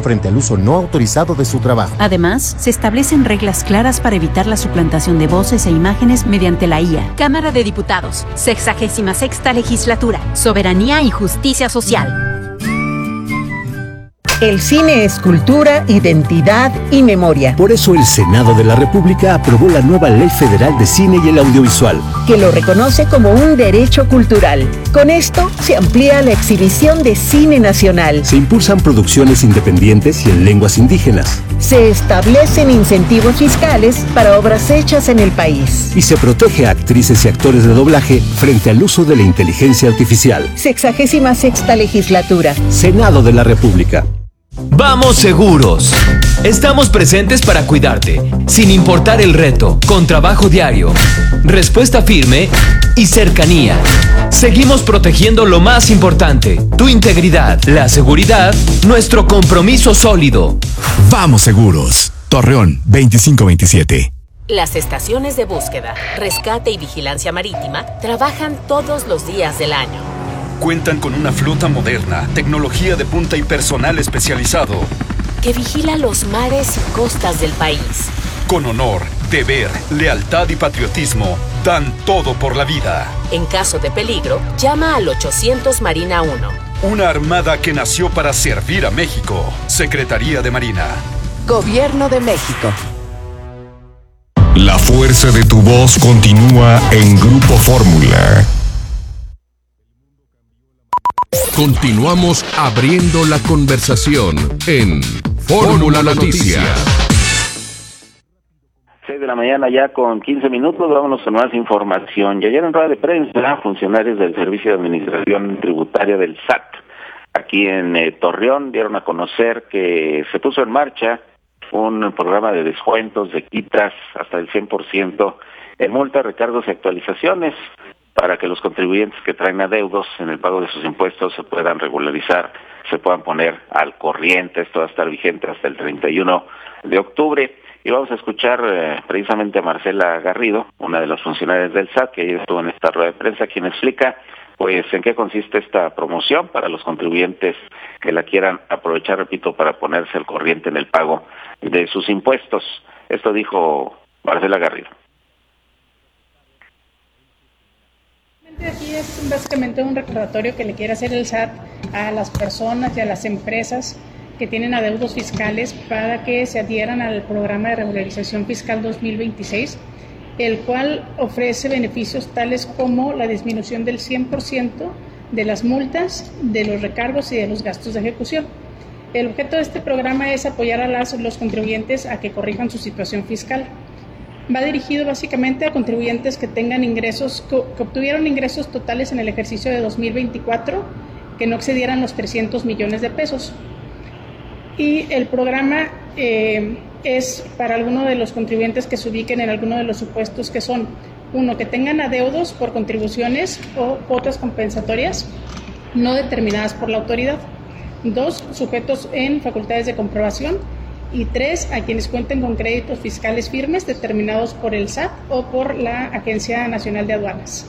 protección frente al uso no autorizado de su trabajo. Además, se establecen reglas claras para evitar la suplantación de voces e imágenes mediante la IA. Cámara de Diputados, 66ª Legislatura, Soberanía y Justicia Social. El cine es cultura, identidad y memoria. Por eso el Senado de la República aprobó la nueva Ley Federal de Cine y el Audiovisual, que lo reconoce como un derecho cultural. Con esto se amplía la exhibición de cine nacional. Se impulsan producciones independientes y en lenguas indígenas. Se establecen incentivos fiscales para obras hechas en el país. Y se protege a actrices y actores de doblaje frente al uso de la inteligencia artificial. 66ª Legislatura. Senado de la República. Vamos seguros. Estamos presentes para cuidarte, sin importar el reto, con trabajo diario, respuesta firme y cercanía. Seguimos protegiendo lo más importante, tu integridad, la seguridad, nuestro compromiso sólido. Vamos seguros. Torreón 2527. Las estaciones de búsqueda, rescate y vigilancia marítima trabajan todos los días del año. Cuentan con una flota moderna, tecnología de punta y personal especializado que vigila los mares y costas del país. Con honor, deber, lealtad y patriotismo, dan todo por la vida. En caso de peligro, llama al 800 Marina 1. Una armada que nació para servir a México. Secretaría de Marina. Gobierno de México. La fuerza de tu voz continúa en Grupo Fórmula. Continuamos abriendo la conversación en Fórmula Noticias. 6 de la mañana ya con 15 minutos, vámonos con más información. Y ayer en rueda de prensa, funcionarios del Servicio de Administración Tributaria del SAT, aquí en Torreón, dieron a conocer que se puso en marcha un programa de descuentos, de quitas hasta el 100% en multas, recargos y actualizaciones, para que los contribuyentes que traen adeudos en el pago de sus impuestos se puedan regularizar, se puedan poner al corriente. Esto va a estar vigente hasta el 31 de octubre. Y vamos a escuchar precisamente a Marcela Garrido, una de las funcionarias del SAT, que ayer estuvo en esta rueda de prensa, quien explica pues en qué consiste esta promoción para los contribuyentes que la quieran aprovechar, repito, para ponerse al corriente en el pago de sus impuestos. Esto dijo Marcela Garrido. Aquí es básicamente un recordatorio que le quiere hacer el SAT a las personas y a las empresas que tienen adeudos fiscales para que se adhieran al programa de regularización fiscal 2026, el cual ofrece beneficios tales como la disminución del 100% de las multas, de los recargos y de los gastos de ejecución. El objeto de este programa es apoyar a los contribuyentes a que corrijan su situación fiscal. Va dirigido básicamente a contribuyentes que tengan ingresos, que obtuvieron ingresos totales en el ejercicio de 2024 que no excedieran los 300 millones de pesos. Y el programa es para alguno de los contribuyentes que se ubiquen en alguno de los supuestos que son: 1, que tengan adeudos por contribuciones o cuotas compensatorias no determinadas por la autoridad; 2, sujetos en facultades de comprobación; y 3, a quienes cuenten con créditos fiscales firmes determinados por el SAT o por la Agencia Nacional de Aduanas.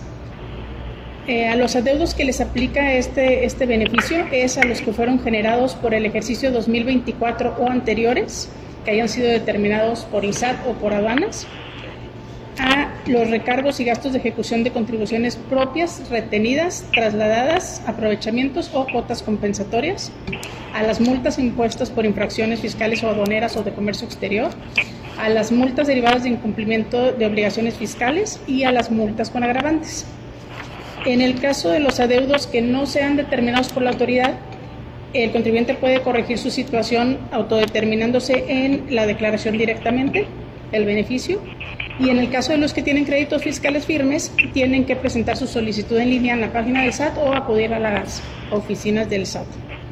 A los adeudos que les aplica este beneficio es a los que fueron generados por el ejercicio 2024 o anteriores, que hayan sido determinados por el SAT o por aduanas; a los recargos y gastos de ejecución de contribuciones propias, retenidas, trasladadas, aprovechamientos o cuotas compensatorias; a las multas impuestas por infracciones fiscales o aduaneras o de comercio exterior; a las multas derivadas de incumplimiento de obligaciones fiscales y a las multas con agravantes. En el caso de los adeudos que no sean determinados por la autoridad, el contribuyente puede corregir su situación autodeterminándose en la declaración directamente, el beneficio, y en el caso de los que tienen créditos fiscales firmes, tienen que presentar su solicitud en línea en la página del SAT o acudir a las oficinas del SAT.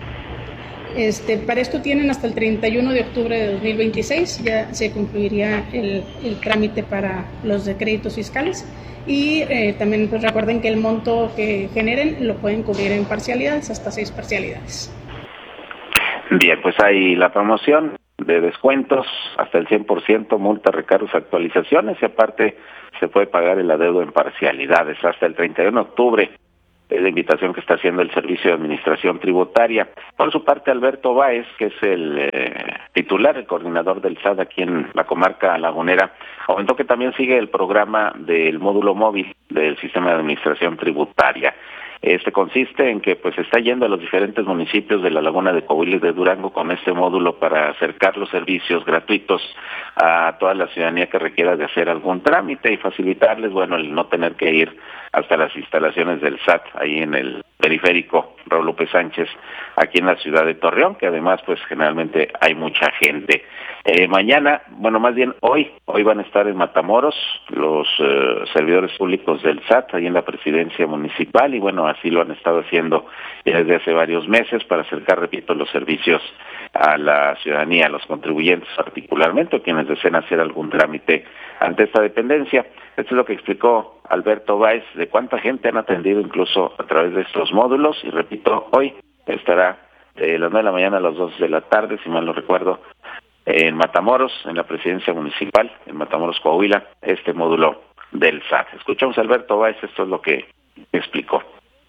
Para esto tienen hasta el 31 de octubre de 2026, ya se concluiría el trámite para los de créditos fiscales. Y también pues recuerden que el monto que generen lo pueden cubrir en parcialidades, hasta 6 parcialidades. Bien, pues hay la promoción de descuentos hasta el 100%, multas, recargos, actualizaciones, y aparte se puede pagar el adeudo en parcialidades hasta el 31 de octubre. Es la invitación que está haciendo el Servicio de Administración Tributaria. Por su parte, Alberto Báez, que es el titular, el coordinador del SAT aquí en la comarca lagunera, comentó que también sigue el programa del módulo móvil del Sistema de Administración Tributaria. Este consiste en que pues está yendo a los diferentes municipios de la Laguna de Coahuila y de Durango con este módulo para acercar los servicios gratuitos a toda la ciudadanía que requiera de hacer algún trámite y facilitarles, bueno, el no tener que ir hasta las instalaciones del SAT ahí en el periférico Raúl López Sánchez, aquí en la ciudad de Torreón, que además pues generalmente hay mucha gente. Mañana, bueno, más bien hoy van a estar en Matamoros los servidores públicos del SAT, ahí en la presidencia municipal, y bueno, así lo han estado haciendo desde hace varios meses para acercar, repito, los servicios a la ciudadanía, a los contribuyentes particularmente, o quienes deseen hacer algún trámite ante esta dependencia. Esto es lo que explicó Alberto Báez, de cuánta gente han atendido incluso a través de estos módulos, y repito, hoy estará de las 9 de la mañana a las 2 de la tarde, si mal no recuerdo, en Matamoros, en la presidencia municipal, en Matamoros, Coahuila, este módulo del SAT. Escuchamos a Alberto Báez, esto es lo que explicó.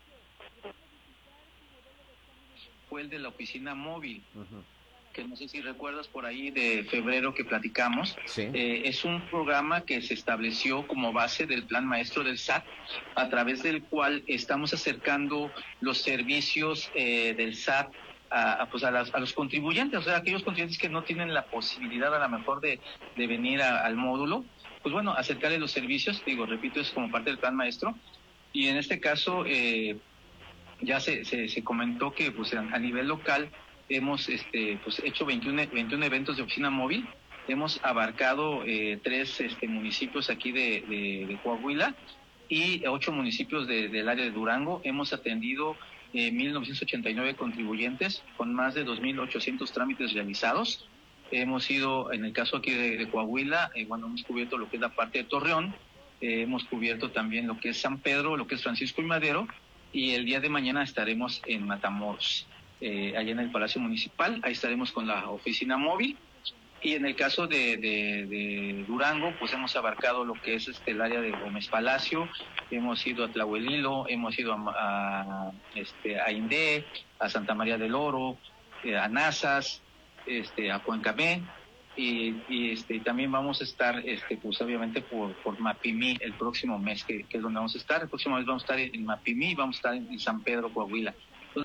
Fue el de la oficina móvil, que no sé si recuerdas por ahí de febrero que platicamos. Sí. Es un programa que se estableció como base del plan maestro del SAT, a través del cual estamos acercando los servicios del SAT a los contribuyentes, o sea, aquellos contribuyentes que no tienen la posibilidad a lo mejor de venir al módulo, pues bueno, acercarles los servicios, repito, es como parte del plan maestro, y en este caso ya se comentó que pues a nivel local hemos hecho 21 eventos de oficina móvil, hemos abarcado 3 municipios aquí de Coahuila y 8 municipios del área de Durango. Hemos atendido 1,989 contribuyentes con más de 2,800 trámites realizados. Hemos ido, en el caso aquí de Coahuila, hemos cubierto lo que es la parte de Torreón, hemos cubierto también lo que es San Pedro, lo que es Francisco y Madero, y el día de mañana estaremos en Matamoros, allá en el Palacio Municipal. Ahí estaremos con la oficina móvil. Y en el caso de Durango, pues hemos abarcado lo que es el área de Gómez Palacio, hemos ido a Tlahuelilo, hemos ido a Indé, a Santa María del Oro, a Nazas, a Cuencamé, y también vamos a estar, pues obviamente por Mapimí el próximo mes, que es donde vamos a estar. El próximo mes vamos a estar en Mapimí y vamos a estar en San Pedro, Coahuila.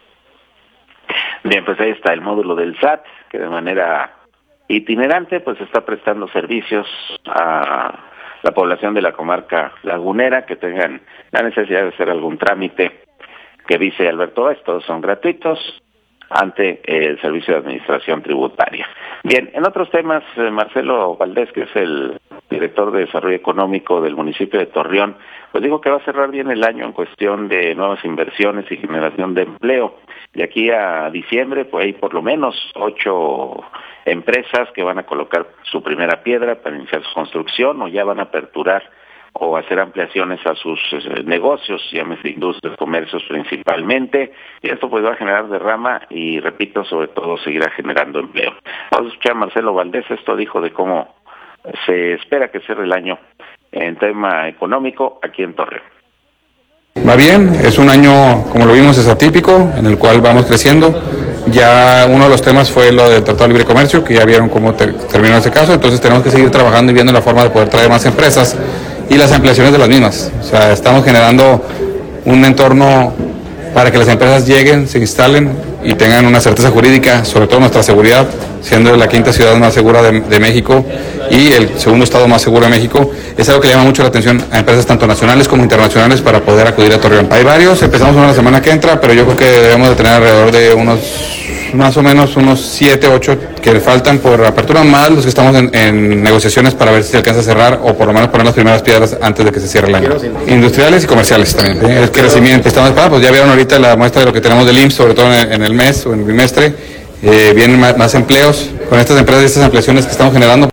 Bien, pues ahí está el módulo del SAT, que de manera itinerante pues está prestando servicios a la población de la comarca lagunera que tengan la necesidad de hacer algún trámite, que dice Alberto, estos son gratuitos ante el Servicio de Administración Tributaria. Bien, en otros temas, Marcelo Valdés, que es el director de Desarrollo Económico del municipio de Torreón, pues dijo que va a cerrar bien el año en cuestión de nuevas inversiones y generación de empleo. De aquí a diciembre, pues hay por lo menos 8 empresas que van a colocar su primera piedra para iniciar su construcción, o ya van a aperturar o hacer ampliaciones a sus negocios, llámese industrias, comercios principalmente, y esto pues va a generar derrama y, repito, sobre todo seguirá generando empleo. Vamos a escuchar a Marcelo Valdés, esto dijo de cómo se espera que cierre el año en tema económico aquí en Torreón. Va bien, es un año, como lo vimos, es atípico, en el cual vamos creciendo. Ya uno de los temas fue lo del Tratado de Libre Comercio, que ya vieron cómo terminó ese caso, entonces tenemos que seguir trabajando y viendo la forma de poder traer más empresas y las ampliaciones de las mismas. O sea, estamos generando un entorno para que las empresas lleguen, se instalen y tengan una certeza jurídica, sobre todo nuestra seguridad, siendo la quinta ciudad más segura de México y el segundo estado más seguro de México. Es algo que llama mucho la atención a empresas tanto nacionales como internacionales para poder acudir a Torreón. Hay varios, empezamos una la semana que entra, pero yo creo que debemos de tener alrededor de más o menos unos 7, 8 que faltan por apertura, más los que estamos en negociaciones para ver si se alcanza a cerrar o por lo menos poner las primeras piedras antes de que se cierre el año. Industriales y comerciales también. El crecimiento, estamos esperados, pues ya vieron ahorita la muestra de lo que tenemos del IMSS, sobre todo en el mes o en el bimestre. Vienen más empleos con estas empresas y estas ampliaciones que estamos generando.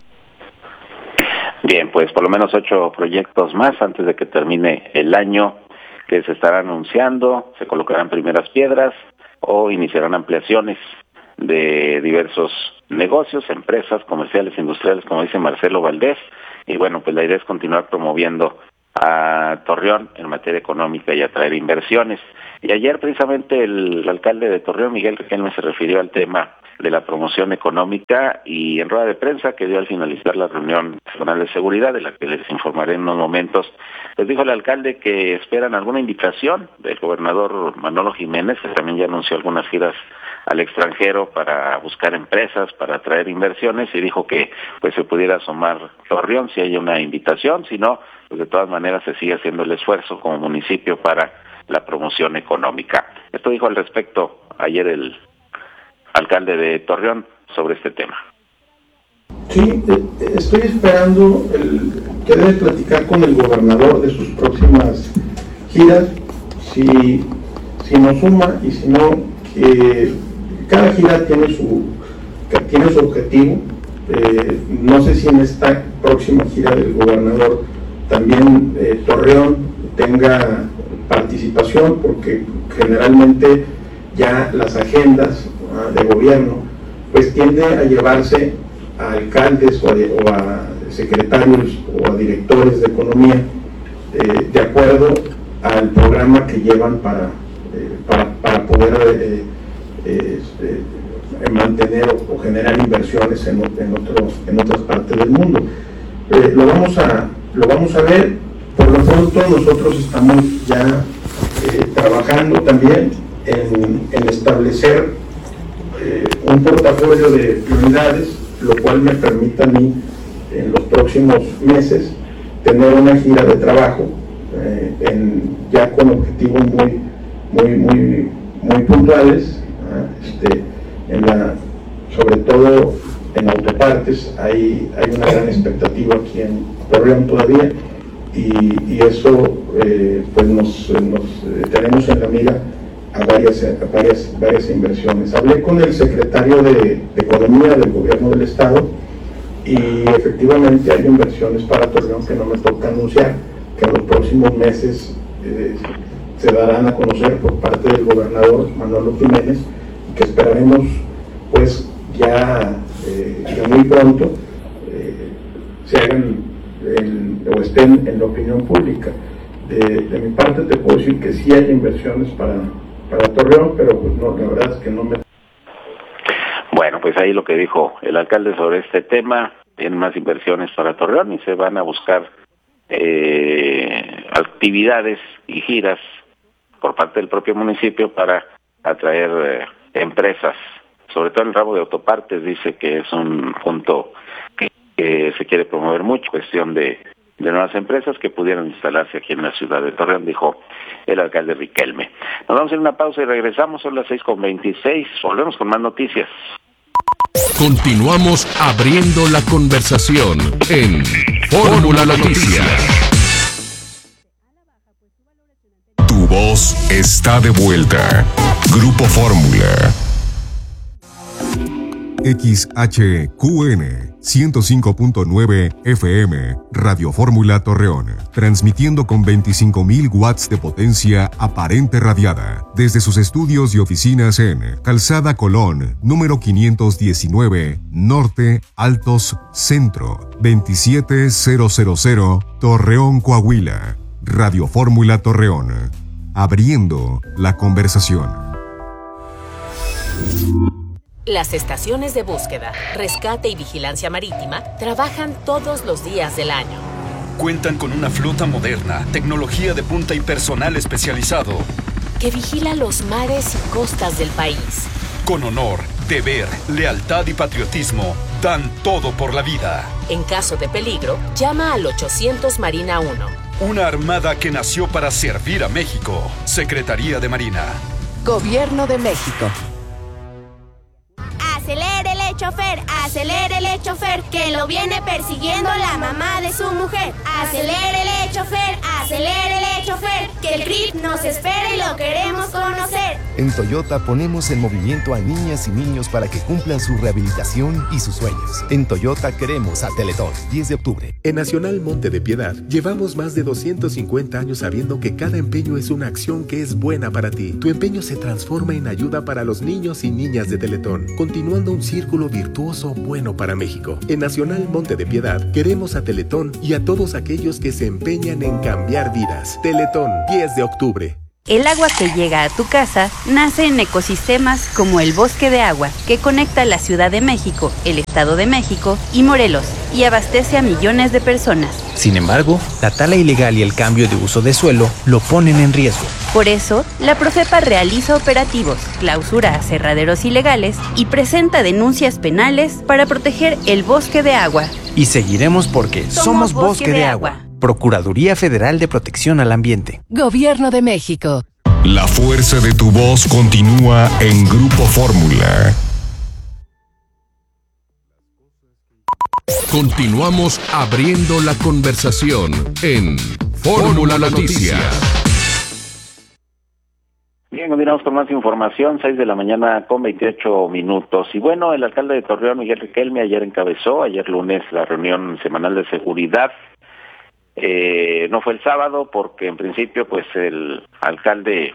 Bien, pues por lo menos 8 proyectos más antes de que termine el año que se estarán anunciando, se colocarán primeras piedras o iniciarán ampliaciones de diversos negocios, empresas comerciales, industriales, como dice Marcelo Valdés, y bueno, pues la idea es continuar promoviendo a Torreón en materia económica y atraer inversiones. Y ayer precisamente el alcalde de Torreón, Miguel Riquelme, se refirió al tema de la promoción económica y en rueda de prensa que dio al finalizar la reunión nacional de seguridad, de la que les informaré en unos momentos, les dijo el alcalde que esperan alguna invitación del gobernador Manolo Jiménez, que también ya anunció algunas giras al extranjero para buscar empresas, para atraer inversiones, y dijo que pues se pudiera asomar Torreón si hay una invitación, si no, pues de todas maneras se sigue haciendo el esfuerzo como municipio para la promoción económica. Esto dijo al respecto ayer el alcalde de Torreón sobre este tema. Sí, estoy esperando que debe platicar con el gobernador de sus próximas giras, si nos suma y si no, cada gira tiene su objetivo. No sé si en esta próxima gira del gobernador también Torreón tenga participación, porque generalmente ya las agendas de gobierno pues tiende a llevarse a alcaldes o a secretarios o a directores de economía de acuerdo al programa que llevan para poder mantener o generar inversiones en otras partes del mundo. Lo vamos a ver. Por lo pronto nosotros estamos ya trabajando también en establecer un portafolio de prioridades, lo cual me permite a mí en los próximos meses tener una gira de trabajo ya con objetivos muy puntuales, sobre todo en autopartes. Hay una gran expectativa aquí en Torreón todavía, y eso pues nos tenemos en la mira a varias inversiones. Hablé con el secretario de Economía del Gobierno del Estado y efectivamente hay inversiones para Torreón que no me toca anunciar, que en los próximos meses se darán a conocer por parte del gobernador Manolo Jiménez, y que esperaremos pues ya muy pronto se hagan o estén en la opinión pública. De mi parte te puedo decir que sí hay inversiones para Torreón, pero pues no, la verdad es que no me... Bueno, pues ahí lo que dijo el alcalde sobre este tema. Tienen más inversiones para Torreón y se van a buscar actividades y giras por parte del propio municipio para atraer empresas, sobre todo en el ramo de autopartes. Dice que es un punto que se quiere promover mucho, cuestión de nuevas empresas que pudieran instalarse aquí en la ciudad de Torreón, dijo el alcalde Riquelme. Nos vamos a ir a una pausa y regresamos, son las 6:26, volvemos con más noticias. Continuamos abriendo la conversación en Fórmula Noticias. Tu voz está de vuelta. Grupo Fórmula. XHQN 105.9 FM, Radio Fórmula Torreón, transmitiendo con 25.000 watts de potencia aparente radiada, desde sus estudios y oficinas en Calzada Colón, número 519, Norte, Altos, Centro, 27000, Torreón, Coahuila. Radio Fórmula Torreón, abriendo la conversación. Las estaciones de búsqueda, rescate y vigilancia marítima trabajan todos los días del año. Cuentan con una flota moderna, tecnología de punta y personal especializado que vigila los mares y costas del país. Con honor, deber, lealtad y patriotismo, dan todo por la vida. En caso de peligro, llama al 800 Marina 1. Una armada que nació para servir a México. Secretaría de Marina. Gobierno de México. Acelérele, chofer, que lo viene persiguiendo la mamá de su mujer. Acelérele, chofer, que el CRIP nos espera y lo queremos conocer. En Toyota ponemos en movimiento a niñas y niños para que cumplan su rehabilitación y sus sueños. En Toyota queremos a Teletón, 10 de octubre. En Nacional Monte de Piedad llevamos más de 250 años sabiendo que cada empeño es una acción que es buena para ti. Tu empeño se transforma en ayuda para los niños y niñas de Teletón, continuando un círculo círculo virtuoso bueno para México. En Nacional Monte de Piedad queremos a Teletón y a todos aquellos que se empeñan en cambiar vidas. Teletón, 10 de octubre. El agua que llega a tu casa nace en ecosistemas como el Bosque de Agua, que conecta la Ciudad de México, el Estado de México y Morelos, y abastece a millones de personas. Sin embargo, la tala ilegal y el cambio de uso de suelo lo ponen en riesgo. Por eso, la Profepa realiza operativos, clausura aserraderos ilegales y presenta denuncias penales para proteger el Bosque de Agua. Y seguiremos porque somos Bosque de Agua. Procuraduría Federal de Protección al Ambiente. Gobierno de México. La fuerza de tu voz continúa en Grupo Fórmula. Continuamos abriendo la conversación en Fórmula Noticia. Bien, continuamos con más información, 6 de la mañana con 28 minutos. Y bueno, el alcalde de Torreón, Miguel Riquelme, ayer lunes, la reunión semanal de seguridad. No fue el sábado porque en principio pues el alcalde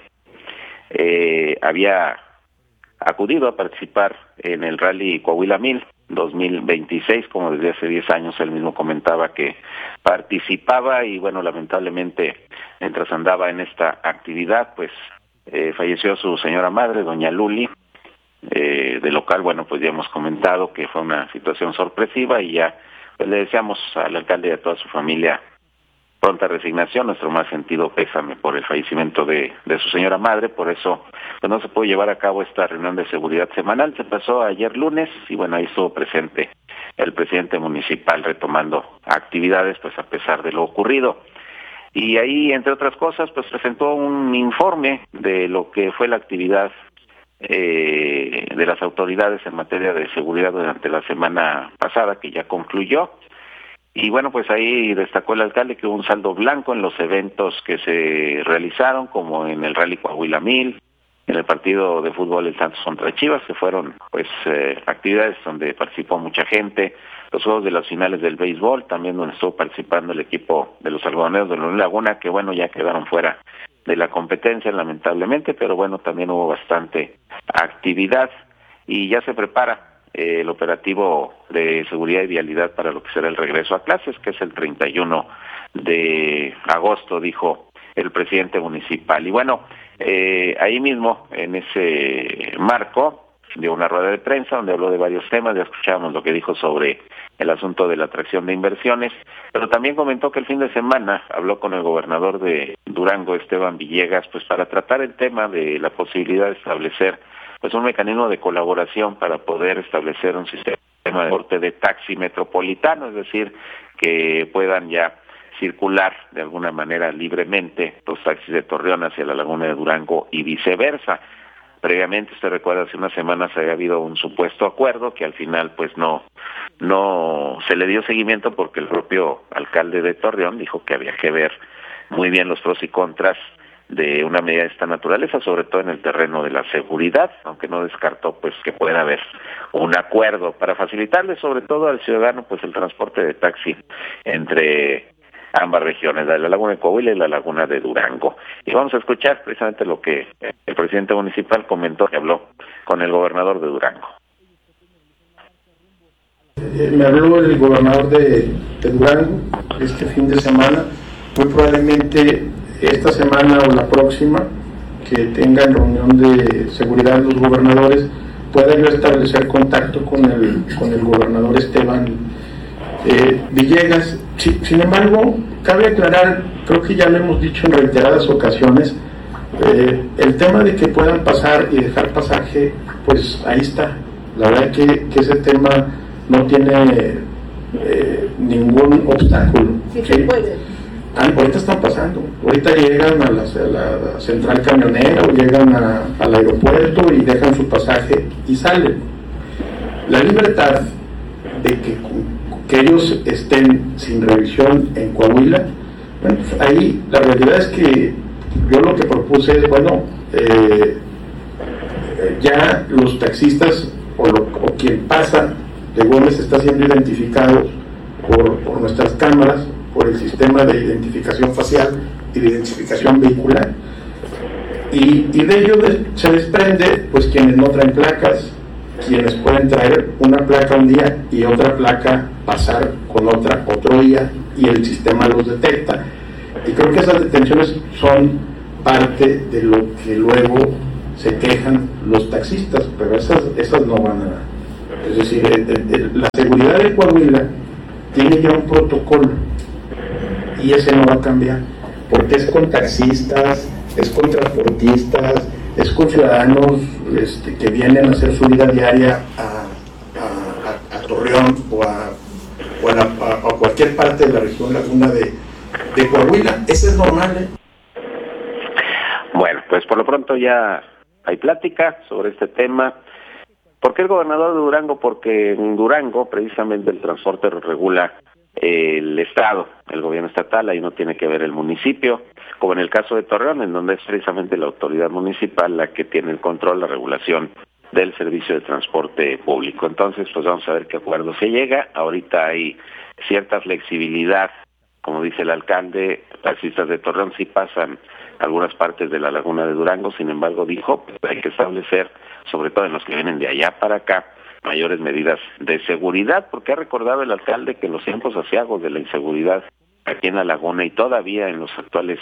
había acudido a participar en el Rally Coahuila 1000 2026, como desde hace 10 años él mismo comentaba que participaba y bueno, lamentablemente mientras andaba en esta actividad pues falleció su señora madre, doña Luli, de lo cual bueno pues ya hemos comentado que fue una situación sorpresiva y ya pues le deseamos al alcalde y a toda su familia pronta resignación, nuestro más sentido pésame por el fallecimiento de su señora madre. Por eso pues no se pudo llevar a cabo esta reunión de seguridad semanal, se pasó ayer lunes y bueno, ahí estuvo presente el presidente municipal retomando actividades pues a pesar de lo ocurrido. Y ahí, entre otras cosas, pues presentó un informe de lo que fue la actividad de las autoridades en materia de seguridad durante la semana pasada, que ya concluyó. Y bueno, pues ahí destacó el alcalde que hubo un saldo blanco en los eventos que se realizaron, como en el Rally Coahuila 1000, en el partido de fútbol el Santos contra Chivas, que fueron pues actividades donde participó mucha gente, los juegos de las finales del béisbol, también donde estuvo participando el equipo de los algodoneros de León Laguna, que bueno, ya quedaron fuera de la competencia lamentablemente, pero bueno, también hubo bastante actividad y ya se prepara el operativo de seguridad y vialidad para lo que será el regreso a clases, que es el 31 de agosto, dijo el presidente municipal. Y bueno, ahí mismo, en ese marco, dio una rueda de prensa donde habló de varios temas, ya escuchábamos lo que dijo sobre el asunto de la atracción de inversiones, pero también comentó que el fin de semana habló con el gobernador de Durango, Esteban Villegas, pues para tratar el tema de la posibilidad de establecer pues un mecanismo de colaboración para poder establecer un sistema de transporte de taxi metropolitano, es decir, que puedan ya circular de alguna manera libremente los taxis de Torreón hacia la laguna de Durango y viceversa. Previamente, usted recuerda, hace unas semanas había habido un supuesto acuerdo que al final pues no se le dio seguimiento porque el propio alcalde de Torreón dijo que había que ver muy bien los pros y contras de una medida de esta naturaleza, sobre todo en el terreno de la seguridad, aunque no descartó pues que pueda haber un acuerdo para facilitarle sobre todo al ciudadano pues el transporte de taxi entre ambas regiones, la de la laguna de Coahuila y la laguna de Durango. Y vamos a escuchar precisamente lo que el presidente municipal comentó, que habló con el gobernador de Durango. Me habló el gobernador de Durango este fin de semana, muy probablemente esta semana o la próxima que tengan reunión de seguridad los gobernadores, pueda yo establecer contacto con el gobernador Esteban Villegas. Sin embargo, cabe aclarar, creo que ya lo hemos dicho en reiteradas ocasiones, el tema de que puedan pasar y dejar pasaje, pues ahí está. La verdad que ese tema no tiene ningún obstáculo. Sí, ¿sí? Ahorita están pasando, ahorita llegan a la central camionera o llegan al aeropuerto y dejan su pasaje y salen. La libertad de que ellos estén sin revisión en Coahuila, bueno, pues ahí la realidad es que yo lo que propuse es, bueno, ya los taxistas o quien pasa de Gómez está siendo identificado por nuestras cámaras, por el sistema de identificación facial y de identificación vehicular, y de ello se desprende pues quienes no traen placas, quienes pueden traer una placa un día y otra placa pasar con otra otro día y el sistema los detecta. Y creo que esas detenciones son parte de lo que luego se quejan los taxistas, pero esas no van a... Es decir, la seguridad de Coahuila tiene ya un protocolo y ese no va a cambiar, porque es con taxistas, es con transportistas, es con ciudadanos que vienen a hacer su vida diaria a Torreón o a cualquier parte de la región laguna de Coahuila. Eso es normal, Bueno, pues por lo pronto ya hay plática sobre este tema. ¿Por qué el gobernador de Durango? Porque en Durango precisamente el transporte lo regula el Estado, el gobierno estatal, ahí no tiene que ver el municipio, como en el caso de Torreón, en donde es precisamente la autoridad municipal la que tiene el control, la regulación del servicio de transporte público. Entonces, pues vamos a ver qué acuerdo se llega. Ahorita hay cierta flexibilidad, como dice el alcalde, taxistas de Torreón sí pasan algunas partes de la laguna de Durango, sin embargo dijo, pues hay que establecer, sobre todo en los que vienen de allá para acá, mayores medidas de seguridad, porque ha recordado el alcalde que en los tiempos aciagos de la inseguridad aquí en la laguna y todavía en los actuales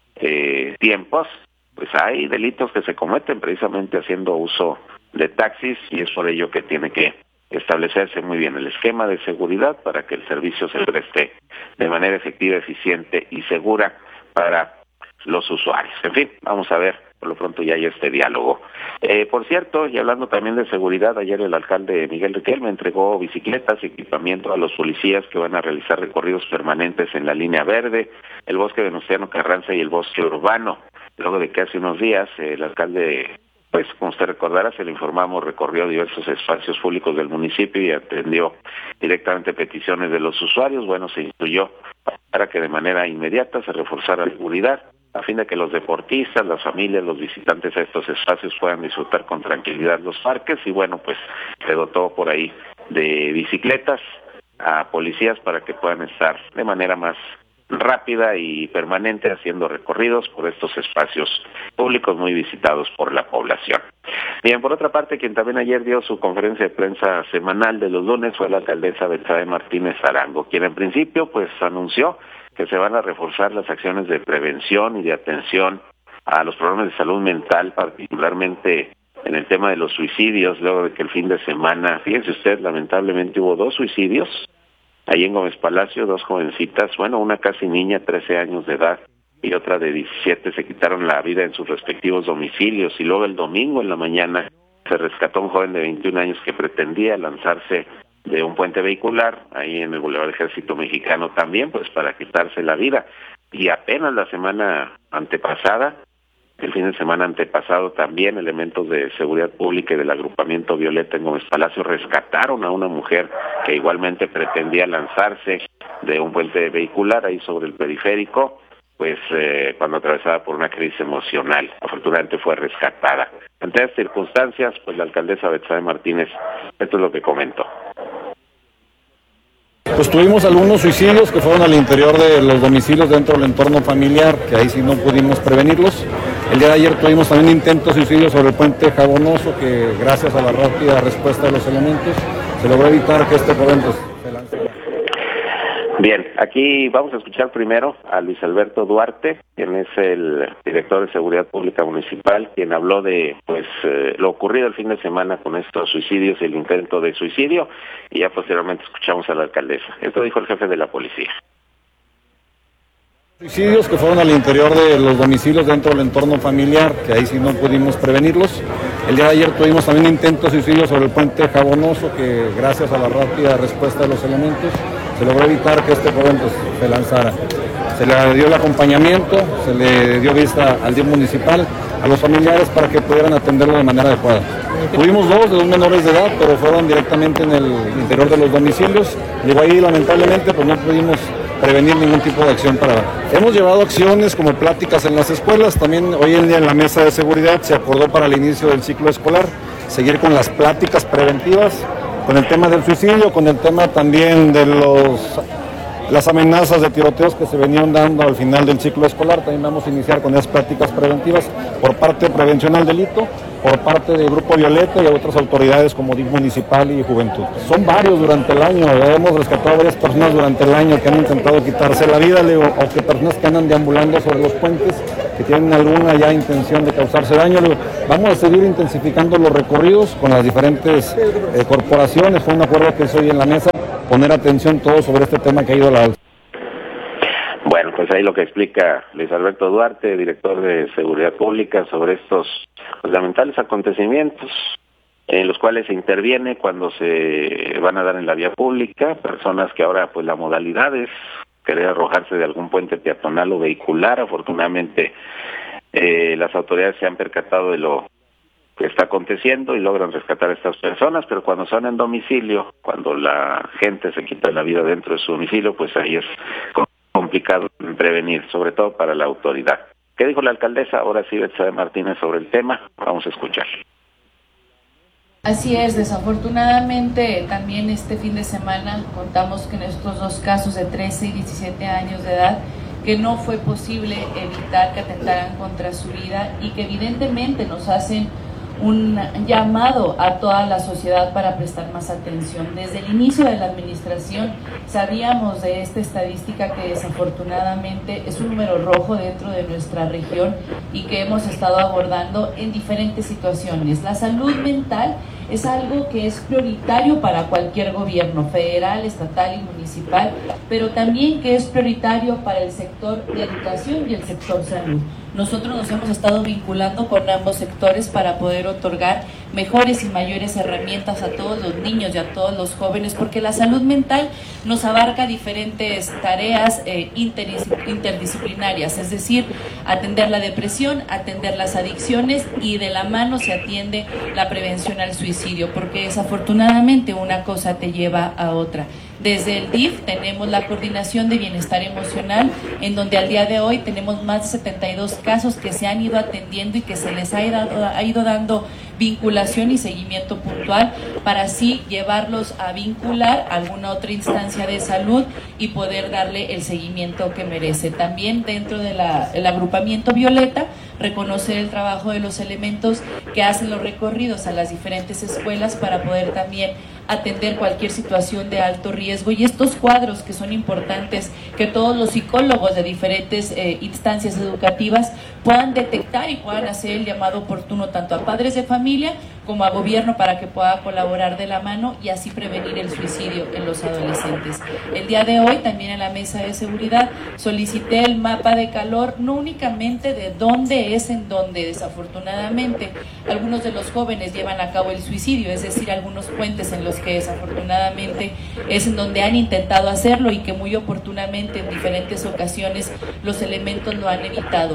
tiempos, pues hay delitos que se cometen precisamente haciendo uso de taxis y es por ello que tiene que establecerse muy bien el esquema de seguridad para que el servicio se preste de manera efectiva, eficiente y segura para los usuarios. En fin, vamos a ver, por lo pronto ya hay este diálogo. Por cierto, y hablando también de seguridad, ayer el alcalde Miguel Riquelme entregó bicicletas y equipamiento a los policías que van a realizar recorridos permanentes en la línea verde, el bosque Venustiano Carranza y el bosque urbano. Luego de que hace unos días el alcalde, pues como usted recordará, se le informamos, recorrió diversos espacios públicos del municipio y atendió directamente peticiones de los usuarios. Bueno, se instruyó para que de manera inmediata se reforzara la seguridad, a fin de que los deportistas, las familias, los visitantes a estos espacios puedan disfrutar con tranquilidad los parques y bueno, pues se dotó por ahí de bicicletas a policías para que puedan estar de manera más rápida y permanente haciendo recorridos por estos espacios públicos muy visitados por la población. Bien, por otra parte, quien también ayer dio su conferencia de prensa semanal de los lunes fue la alcaldesa Betsabe Martínez Arango, quien en principio pues anunció que se van a reforzar las acciones de prevención y de atención a los problemas de salud mental, particularmente en el tema de los suicidios, luego de que el fin de semana, fíjense usted, lamentablemente hubo 2 suicidios, ahí en Gómez Palacio, 2 jovencitas, bueno, una casi niña, 13 años de edad, y otra de 17, se quitaron la vida en sus respectivos domicilios, y luego el domingo en la mañana se rescató un joven de 21 años que pretendía lanzarse de un puente vehicular, ahí en el Boulevard Ejército Mexicano también, pues para quitarse la vida. Y apenas la semana antepasada, el fin de semana antepasado también, elementos de seguridad pública y del agrupamiento Violeta en Gómez Palacio rescataron a una mujer que igualmente pretendía lanzarse de un puente vehicular ahí sobre el periférico, pues cuando atravesaba por una crisis emocional. Afortunadamente fue rescatada. Ante estas circunstancias, pues la alcaldesa Betsabe Martínez, esto es lo que comentó. Pues tuvimos algunos suicidios que fueron al interior de los domicilios dentro del entorno familiar, que ahí sí no pudimos prevenirlos. El día de ayer tuvimos también intentos de suicidio sobre el puente Jabonoso, que gracias a la rápida respuesta de los elementos se logró evitar que este joven pues, se lanzara. Bien, aquí vamos a escuchar primero a Luis Alberto Duarte, quien es el director de Seguridad Pública Municipal, quien habló de pues lo ocurrido el fin de semana con estos suicidios y el intento de suicidio, y ya posteriormente escuchamos a la alcaldesa. Esto dijo el jefe de la policía. Suicidios que fueron al interior de los domicilios dentro del entorno familiar, que ahí sí no pudimos prevenirlos. El día de ayer tuvimos también intentos de suicidio sobre el puente Jabonoso, que gracias a la rápida respuesta de los elementos se logró evitar que este joven pues, se lanzara. Se le dio el acompañamiento, se le dio vista al DIF municipal, a los familiares para que pudieran atenderlo de manera adecuada. Tuvimos 2 menores de edad, pero fueron directamente en el interior de los domicilios. Llegó ahí lamentablemente, pues no pudimos prevenir ningún tipo de acción para... Hemos llevado acciones como pláticas en las escuelas, también hoy en día en la mesa de seguridad se acordó para el inicio del ciclo escolar seguir con las pláticas preventivas, con el tema del suicidio, con el tema también de las amenazas de tiroteos que se venían dando al final del ciclo escolar. También vamos a iniciar con esas prácticas preventivas por parte de prevención al delito por parte de Grupo Violeta y otras autoridades como DIF municipal y Juventud. Son varios durante el año, hemos rescatado a varias personas durante el año que han intentado quitarse la vida, o que personas que andan deambulando sobre los puentes, que tienen alguna ya intención de causarse daño. Vamos a seguir intensificando los recorridos con las diferentes corporaciones, fue un acuerdo que hizo hoy en la mesa, poner atención todo sobre este tema que ha ido a la alza. Bueno, pues ahí lo que explica Luis Alberto Duarte, director de Seguridad Pública, sobre estos lamentables acontecimientos en los cuales se interviene cuando se van a dar en la vía pública, personas que ahora pues la modalidad es querer arrojarse de algún puente peatonal o vehicular. Afortunadamente las autoridades se han percatado de lo que está aconteciendo y logran rescatar a estas personas, pero cuando son en domicilio, cuando la gente se quita la vida dentro de su domicilio, pues ahí es complicado prevenir, sobre todo para la autoridad. ¿Qué dijo la alcaldesa? Ahora sí, Betsabe Martínez, sobre el tema. Vamos a escuchar. Así es, desafortunadamente también este fin de semana contamos con estos dos casos de 13 y 17 años de edad que no fue posible evitar que atentaran contra su vida y que evidentemente nos hacen un llamado a toda la sociedad para prestar más atención. Desde el inicio de la administración sabíamos de esta estadística que desafortunadamente es un número rojo dentro de nuestra región y que hemos estado abordando en diferentes situaciones. La salud mental es algo que es prioritario para cualquier gobierno, federal, estatal y municipal, pero también que es prioritario para el sector de educación y el sector salud. Nosotros nos hemos estado vinculando con ambos sectores para poder otorgar mejores y mayores herramientas a todos los niños y a todos los jóvenes, porque la salud mental nos abarca diferentes tareas interdisciplinarias, es decir, atender la depresión, atender las adicciones y de la mano se atiende la prevención al suicidio, porque desafortunadamente una cosa te lleva a otra. Desde el DIF tenemos la coordinación de bienestar emocional, en donde al día de hoy tenemos más de 72 casos que se han ido atendiendo y que se les ha ido dando vinculación y seguimiento puntual para así llevarlos a vincular a alguna otra instancia de salud y poder darle el seguimiento que merece. También dentro del agrupamiento Violeta, reconocer el trabajo de los elementos que hacen los recorridos a las diferentes escuelas para poder también atender cualquier situación de alto riesgo y estos cuadros que son importantes que todos los psicólogos de diferentes instancias educativas puedan detectar y puedan hacer el llamado oportuno tanto a padres de familia como a gobierno para que pueda colaborar de la mano y así prevenir el suicidio en los adolescentes. El día de hoy también en la mesa de seguridad solicité el mapa de calor, no únicamente de dónde es en dónde, desafortunadamente algunos de los jóvenes llevan a cabo el suicidio, es decir, algunos puentes en los que desafortunadamente es en donde han intentado hacerlo y que muy oportunamente en diferentes ocasiones los elementos lo han evitado.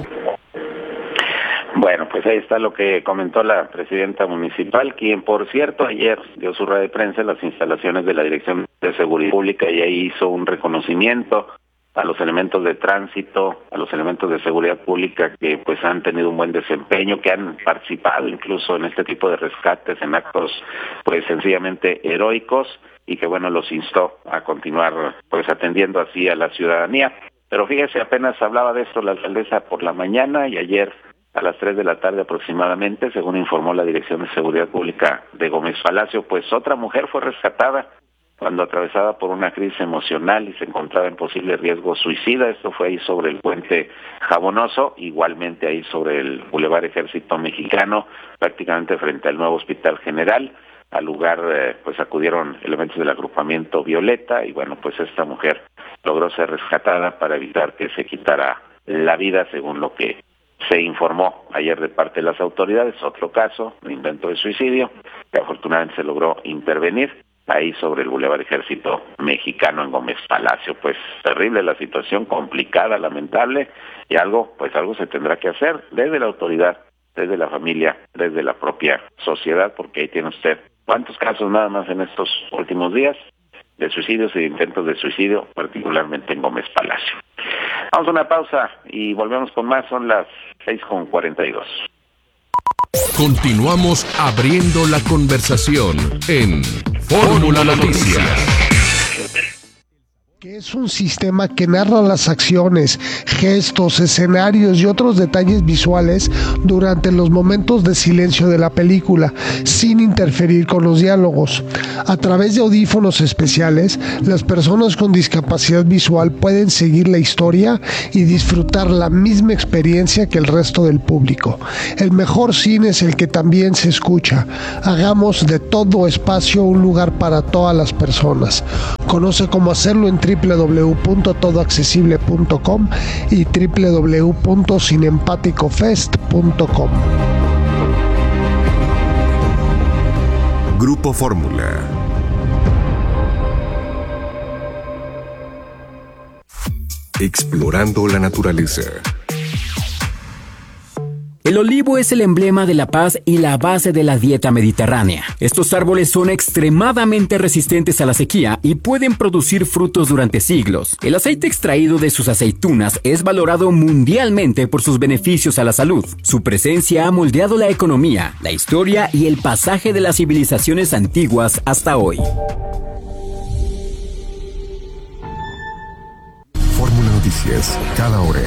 Bueno, pues ahí está lo que comentó la presidenta municipal, quien por cierto ayer dio su rueda de prensa en las instalaciones de la Dirección de Seguridad Pública y ahí hizo un reconocimiento a los elementos de tránsito, a los elementos de seguridad pública que pues han tenido un buen desempeño, que han participado incluso en este tipo de rescates, en actos pues sencillamente heroicos y que bueno, los instó a continuar pues atendiendo así a la ciudadanía. Pero fíjese, apenas hablaba de esto la alcaldesa por la mañana y ayer a las 3 de la tarde aproximadamente, según informó la Dirección de Seguridad Pública de Gómez Palacio, pues otra mujer fue rescatada cuando atravesaba por una crisis emocional y se encontraba en posible riesgo suicida. Esto fue ahí sobre el puente Jabonoso, igualmente ahí sobre el Boulevard Ejército Mexicano, prácticamente frente al nuevo Hospital General. Al lugar pues acudieron elementos del agrupamiento Violeta y bueno, pues esta mujer logró ser rescatada para evitar que se quitara la vida, según lo que se informó ayer de parte de las autoridades. Otro caso de intento de suicidio que afortunadamente se logró intervenir ahí sobre el Boulevard Ejército Mexicano en Gómez Palacio. Pues terrible la situación, complicada, lamentable, y algo se tendrá que hacer desde la autoridad, desde la familia, desde la propia sociedad, porque ahí tiene usted cuántos casos nada más en estos últimos días de suicidios y de intentos de suicidio, particularmente en Gómez Palacio. Vamos a una pausa y volvemos con más, son las 6:42. Continuamos abriendo la conversación en Fórmula Noticias. que es un sistema que narra las acciones, gestos, escenarios y otros detalles visuales durante los momentos de silencio de la película, sin interferir con los diálogos. A través de audífonos especiales, las personas con discapacidad visual pueden seguir la historia y disfrutar la misma experiencia que el resto del público. El mejor cine es el que también se escucha. Hagamos de todo espacio un lugar para todas las personas. Conoce cómo hacerlo en www.todoaccesible.com y www.cineempaticofest.com. Grupo Fórmula. Explorando la naturaleza. El olivo es el emblema de la paz y la base de la dieta mediterránea. Estos árboles son extremadamente resistentes a la sequía y pueden producir frutos durante siglos. El aceite extraído de sus aceitunas es valorado mundialmente por sus beneficios a la salud. Su presencia ha moldeado la economía, la historia y el pasaje de las civilizaciones antiguas hasta hoy. Fórmula Noticias, cada hora.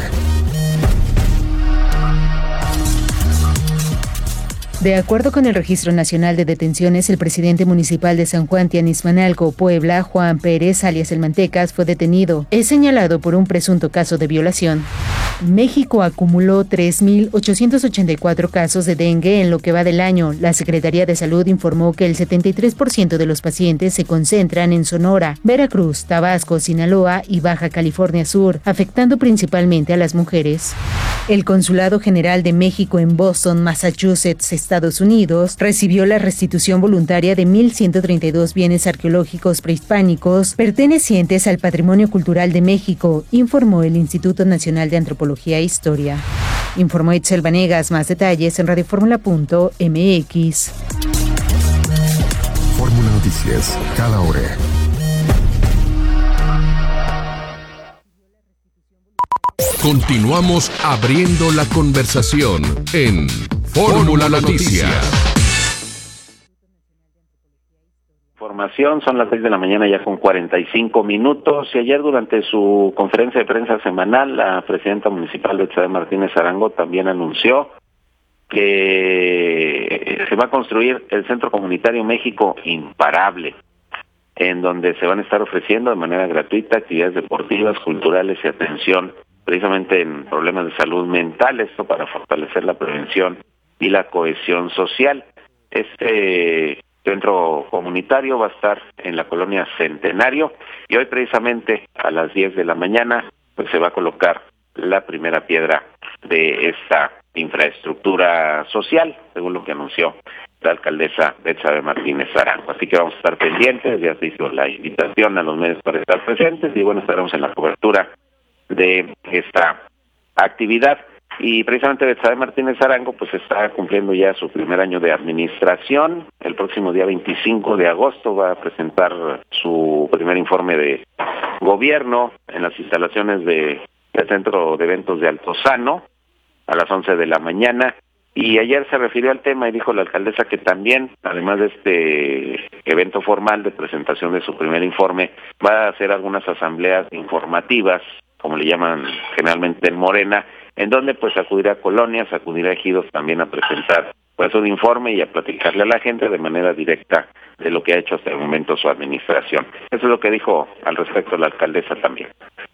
De acuerdo con el Registro Nacional de Detenciones, el presidente municipal de San Juan Tianizmanalco, Puebla, Juan Pérez, alias El Mantecas, fue detenido. Es señalado por un presunto caso de violación. México acumuló 3.884 casos de dengue en lo que va del año. La Secretaría de Salud informó que el 73% de los pacientes se concentran en Sonora, Veracruz, Tabasco, Sinaloa y Baja California Sur, afectando principalmente a las mujeres. El Consulado General de México en Boston, Massachusetts, Estados Unidos, recibió la restitución voluntaria de 1.132 bienes arqueológicos prehispánicos pertenecientes al Patrimonio Cultural de México, informó el Instituto Nacional de Antropología e Historia. Informó Itzel Vanegas. Más detalles en radioformula.mx. Fórmula Noticias, cada hora. Continuamos abriendo la conversación en Fórmula Noticias. Información, son las 6 de la mañana ya con 45 minutos. Y ayer durante su conferencia de prensa semanal, la presidenta municipal Betsabe Martínez Arango también anunció que se va a construir el Centro Comunitario México Imparable, en donde se van a estar ofreciendo de manera gratuita actividades deportivas, culturales y atención precisamente en problemas de salud mental, esto para fortalecer la prevención y la cohesión social. Este centro comunitario va a estar en la colonia Centenario y hoy precisamente a las 10 de la mañana pues se va a colocar la primera piedra de esta infraestructura social, según lo que anunció la alcaldesa Betsabe Martínez Arango. Así que vamos a estar pendientes, ya se hizo la invitación a los medios para estar presentes y bueno, estaremos en la cobertura de esta actividad. Y precisamente Betsabe Martínez Arango pues está cumpliendo ya su primer año de administración. El próximo día 25 de agosto va a presentar su primer informe de gobierno en las instalaciones del Centro de Eventos de Altozano a las 11 de la mañana. Y ayer se refirió al tema y dijo la alcaldesa que también, además de este evento formal de presentación de su primer informe, va a hacer algunas asambleas informativas, como le llaman generalmente en Morena, en donde pues acudirá a colonias, acudirá a ejidos también a presentar pues un informe y a platicarle a la gente de manera directa de lo que ha hecho hasta el momento su administración. Eso es lo que dijo al respecto la alcaldesa también.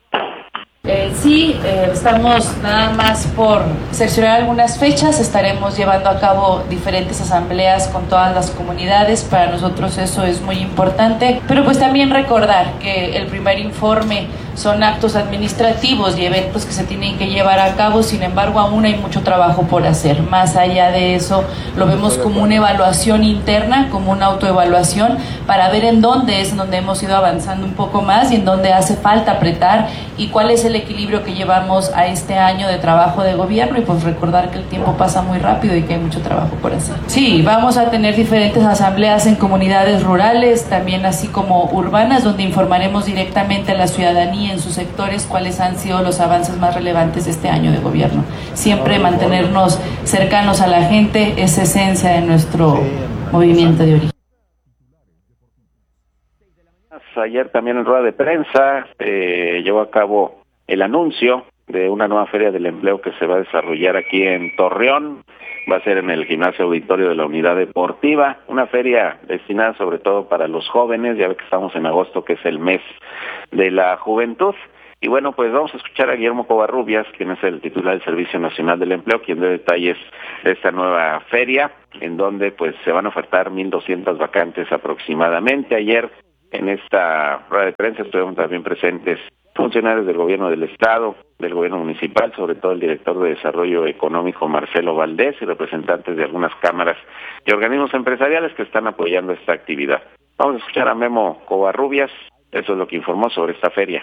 Sí, estamos nada más por cerciorar algunas fechas, estaremos llevando a cabo diferentes asambleas con todas las comunidades, para nosotros eso es muy importante, pero pues también recordar que el primer informe son actos administrativos y eventos que se tienen que llevar a cabo, sin embargo aún hay mucho trabajo por hacer. Más allá de eso, lo vemos como una evaluación interna, como una autoevaluación, para ver en dónde es donde hemos ido avanzando un poco más y en dónde hace falta apretar y cuál es el equilibrio que llevamos a este año de trabajo de gobierno y pues recordar que el tiempo pasa muy rápido y que hay mucho trabajo por hacer. Sí, vamos a tener diferentes asambleas en comunidades rurales, también así como urbanas, donde informaremos directamente a la ciudadanía en sus sectores cuáles han sido los avances más relevantes de este año de gobierno. Siempre mantenernos cercanos a la gente es esencia de nuestro movimiento de origen. Ayer también en rueda de prensa llevó a cabo el anuncio de una nueva feria del empleo que se va a desarrollar aquí en Torreón. Va a ser en el gimnasio auditorio de la Unidad Deportiva, una feria destinada sobre todo para los jóvenes. Ya ve que estamos en agosto, que es el mes de la juventud. Y bueno, pues vamos a escuchar a Guillermo Covarrubias, quien es el titular del Servicio Nacional del Empleo, quien dé detalles de esta nueva feria, en donde pues se van a ofertar 1,200 vacantes aproximadamente. Ayer en esta rueda de prensa estuvieron también presentes funcionarios del gobierno del estado, del gobierno municipal, sobre todo el director de Desarrollo Económico Marcelo Valdés, y representantes de algunas cámaras y organismos empresariales que están apoyando esta actividad. Vamos a escuchar a Memo Covarrubias, eso es lo que informó sobre esta feria.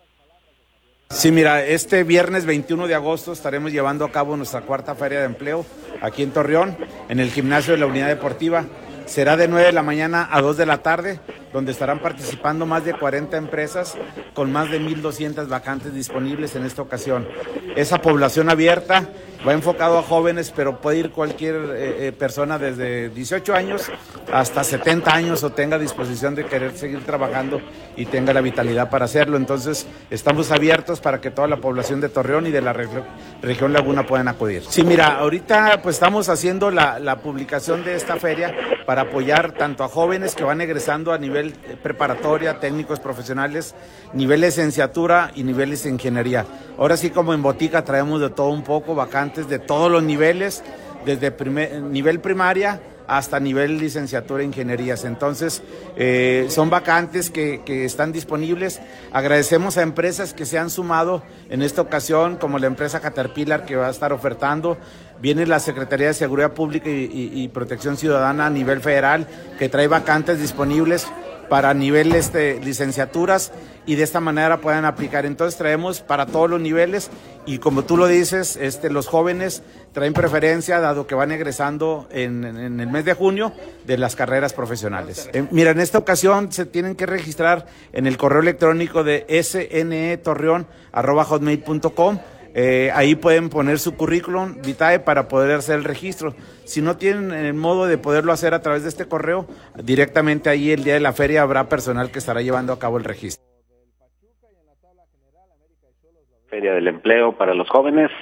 Sí, mira, este viernes 21 de agosto estaremos llevando a cabo nuestra cuarta feria de empleo aquí en Torreón, en el gimnasio de la Unidad Deportiva. Será de 9 de la mañana a 2 de la tarde, donde estarán participando más de 40 empresas con más de 1,200 vacantes disponibles en esta ocasión. Esa población abierta va enfocado a jóvenes, pero puede ir cualquier persona desde 18 años hasta 70 años o tenga disposición de querer seguir trabajando y tenga la vitalidad para hacerlo. Entonces, estamos abiertos para que toda la población de Torreón y de la región Laguna puedan acudir. Sí, mira, ahorita pues estamos haciendo la publicación de esta feria para apoyar tanto a jóvenes que van egresando a nivel preparatoria, técnicos profesionales, nivel licenciatura y niveles de ingeniería. Ahora sí, como en Botica traemos de todo un poco, vacantes de todos los niveles, desde nivel primaria hasta nivel licenciatura e ingenierías. Entonces, son vacantes que están disponibles. Agradecemos a empresas que se han sumado en esta ocasión, como la empresa Caterpillar, que va a estar ofertando. Viene la Secretaría de Seguridad Pública y Protección Ciudadana a nivel federal, que trae vacantes disponibles para niveles de licenciaturas, y de esta manera puedan aplicar. Entonces traemos para todos los niveles, y como tú lo dices, los jóvenes traen preferencia dado que van egresando en el mes de junio de las carreras profesionales. Mira, en esta ocasión se tienen que registrar en el correo electrónico de snetorreon@hotmail.com. Ahí pueden poner su currículum vitae para poder hacer el registro. Si no tienen el modo de poderlo hacer a través de este correo, directamente ahí el día de la feria habrá personal que estará llevando a cabo el registro. Feria del Empleo para los jóvenes,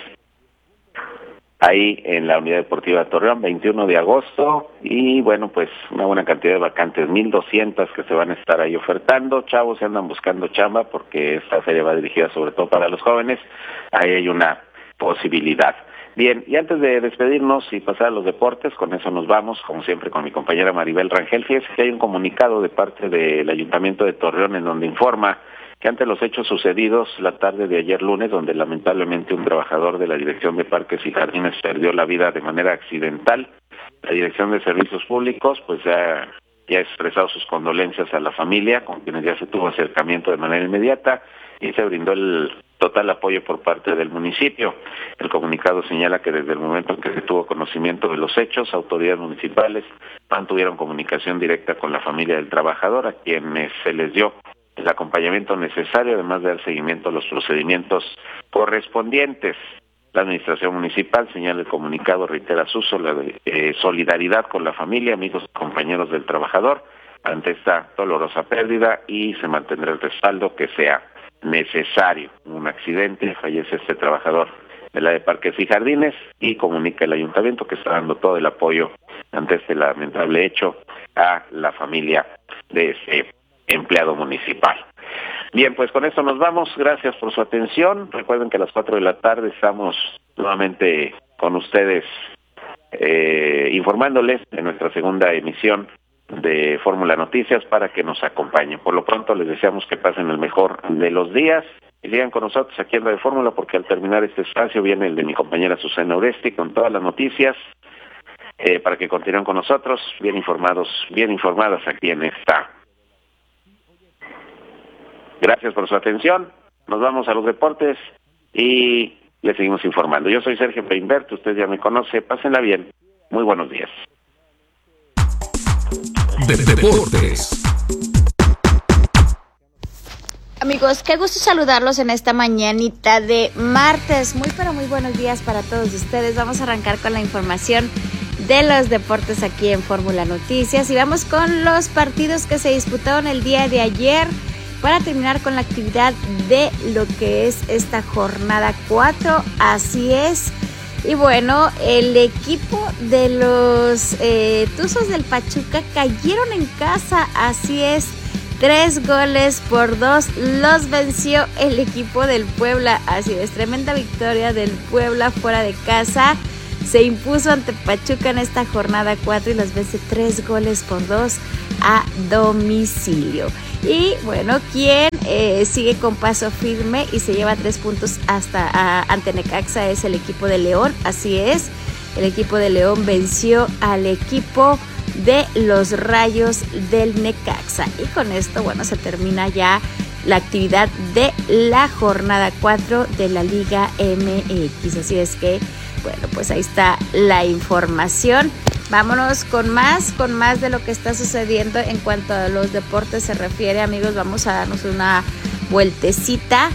ahí en la Unidad Deportiva Torreón, 21 de agosto, y bueno, pues una buena cantidad de vacantes, 1,200 que se van a estar ahí ofertando. Chavos se andan buscando chamba porque esta feria va dirigida sobre todo para los jóvenes, ahí hay una posibilidad. Bien, y antes de despedirnos y pasar a los deportes, con eso nos vamos, como siempre, con mi compañera Maribel Rangel. Fíjese que hay un comunicado de parte del Ayuntamiento de Torreón en donde informa que ante los hechos sucedidos la tarde de ayer lunes, donde lamentablemente un trabajador de la Dirección de Parques y Jardines perdió la vida de manera accidental, la Dirección de Servicios Públicos pues ya ha expresado sus condolencias a la familia, con quienes ya se tuvo acercamiento de manera inmediata y se brindó el total apoyo por parte del municipio. El comunicado señala que desde el momento en que se tuvo conocimiento de los hechos, autoridades municipales mantuvieron comunicación directa con la familia del trabajador, a quienes se les dio el acompañamiento necesario, además de dar seguimiento a los procedimientos correspondientes. La administración municipal, señala el comunicado, reitera su solidaridad con la familia, amigos y compañeros del trabajador ante esta dolorosa pérdida, y se mantendrá el respaldo que sea necesario. Un accidente, fallece este trabajador de la de Parques y Jardines, y comunica el ayuntamiento que está dando todo el apoyo ante este lamentable hecho a la familia de ese empleado municipal. Bien, pues con esto nos vamos. Gracias por su atención. Recuerden que a las 4 de la tarde estamos nuevamente con ustedes informándoles de nuestra segunda emisión de Fórmula Noticias para que nos acompañen. Por lo pronto les deseamos que pasen el mejor de los días y sigan con nosotros aquí en Radio Fórmula, porque al terminar este espacio viene el de mi compañera Susana Oresti con todas las noticias para que continúen con nosotros bien informados, bien informadas aquí en esta. Gracias por su atención. Nos vamos a los deportes y les seguimos informando. Yo soy Sergio Peinbert, usted ya me conoce. Pásenla bien. Muy buenos días. Deportes. Amigos, qué gusto saludarlos en esta mañanita de martes. Muy buenos días para todos ustedes. Vamos a arrancar con la información de los deportes aquí en Fórmula Noticias. Y vamos con los partidos que se disputaron el día de ayer para terminar con la actividad de lo que es esta jornada 4. Así es. Y bueno, el equipo de los Tuzos del Pachuca cayeron en casa. Así es. 3-2 los venció el equipo del Puebla. Así es, tremenda victoria del Puebla fuera de casa. Se impuso ante Pachuca en esta jornada 4 y los vence 3-2 a domicilio. Y bueno, quien sigue con paso firme y se lleva 3 puntos ante Necaxa es el equipo de León. Así es, el equipo de León venció al equipo de los Rayos del Necaxa. Y con esto, bueno, se termina ya la actividad de la jornada 4 de la Liga MX. Así es que, bueno, pues ahí está la información. Vámonos con más de lo que está sucediendo en cuanto a los deportes se refiere, amigos. Vamos a darnos una vueltecita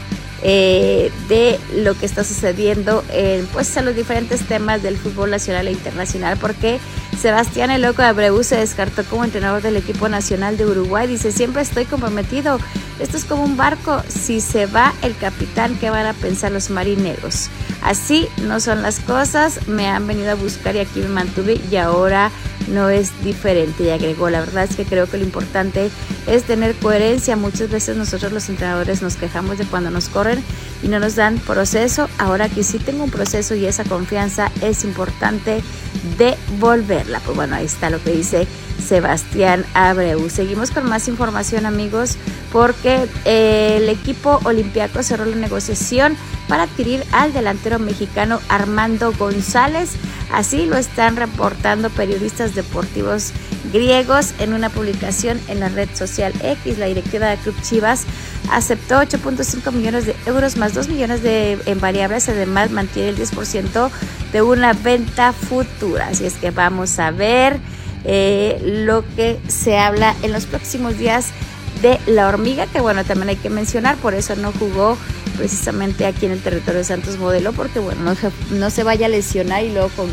de lo que está sucediendo en pues a los diferentes temas del fútbol nacional e internacional, porque Sebastián el Loco Abreu se descartó como entrenador del equipo nacional de Uruguay. Dice: siempre estoy comprometido, esto es como un barco, si se va el capitán, ¿qué van a pensar los marineros? Así no son las cosas, me han venido a buscar y aquí me mantuve y ahora no es diferente. Y agregó: la verdad es que creo que lo importante es tener coherencia. Muchas veces nosotros los entrenadores nos quejamos de cuando nos corren y no nos dan proceso. Ahora que sí tengo un proceso y esa confianza es importante devolverla. Pues bueno, ahí está lo que dice Sebastián Abreu. Seguimos con más información, amigos, porque el equipo Olympiacos cerró la negociación para adquirir al delantero mexicano Armando González. Así lo están reportando periodistas deportivos griegos en una publicación en la red social X. La directiva del Club Chivas aceptó 8.5 millones de euros más 2 millones en variables. Además, mantiene el 10% de una venta futura. Así es que vamos a ver lo que se habla en los próximos días de la Hormiga, que bueno, también hay que mencionar, por eso no jugó precisamente aquí en el territorio de Santos Modelo, porque bueno, no se vaya a lesionar y luego con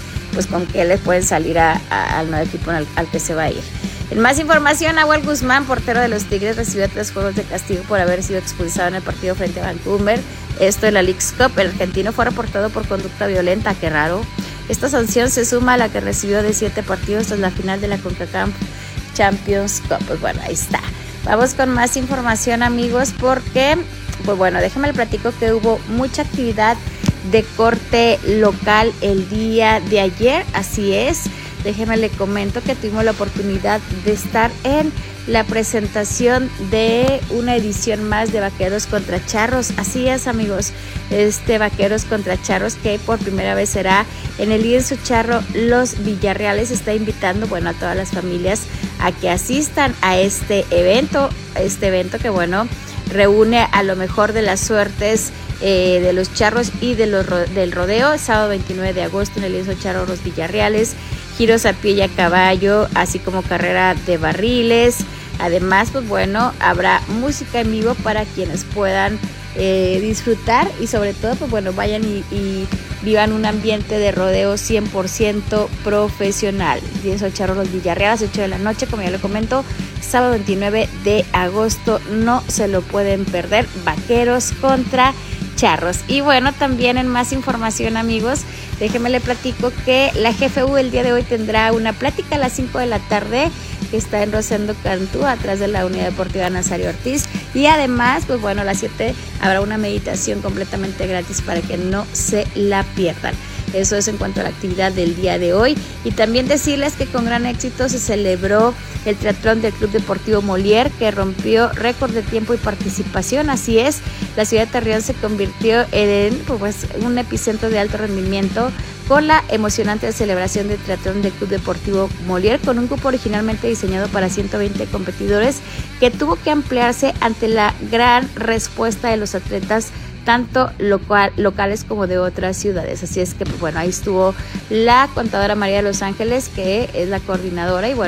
qué le pueden salir al nuevo equipo al que se va a ir. En más información, Nahuel Guzmán, portero de los Tigres, recibió 3 juegos de castigo por haber sido expulsado en el partido frente a Vancouver. Esto en la Leagues Cup. El argentino fue reportado por conducta violenta. Qué raro. Esta sanción se suma a la que recibió de 7 partidos tras la final de la CONCACAF Champions Cup. Pues bueno, ahí está. Vamos con más información, amigos, porque, pues bueno, déjenme le platico que hubo mucha actividad de corte local el día de ayer. Así es, déjenme le comento que tuvimos la oportunidad de estar en la presentación de una edición más de Vaqueros contra Charros. Así es, amigos, Vaqueros contra Charros, que por primera vez será en el lienzo charro Los Villarreales. Está invitando, bueno, a todas las familias a que asistan a este evento que, bueno, reúne a lo mejor de las suertes de los charros y del rodeo. Sábado 29 de agosto en el lienzo charro Los Villarreales, giros a pie y a caballo, así como carrera de barriles. Además, pues bueno, habrá música en vivo para quienes puedan disfrutar y sobre todo, pues bueno, vayan y vivan un ambiente de rodeo 100% profesional. 10 charros Los Villarreales, 8 de la noche, como ya lo comento, sábado 29 de agosto, no se lo pueden perder. Vaqueros contra Charros. Y bueno, también en más información, amigos, déjenme le platico que la GFU el día de hoy tendrá una plática a las 5 de la tarde que está en Rosendo Cantú, atrás de la Unidad Deportiva Nazario Ortiz. Y además, pues bueno, a las 7 habrá una meditación completamente gratis para que no se la pierdan. Eso es en cuanto a la actividad del día de hoy. Y también decirles que con gran éxito se celebró el triatlón del Club Deportivo Molière, que rompió récord de tiempo y participación. Así es, la ciudad de Torreón se convirtió en un epicentro de alto rendimiento con la emocionante celebración del triatlón del Club Deportivo Molière, con un grupo originalmente diseñado para 120 competidores que tuvo que ampliarse ante la gran respuesta de los atletas, tanto locales como de otras ciudades. Así es que, bueno, ahí estuvo la contadora María de Los Ángeles, que es la coordinadora, y bueno,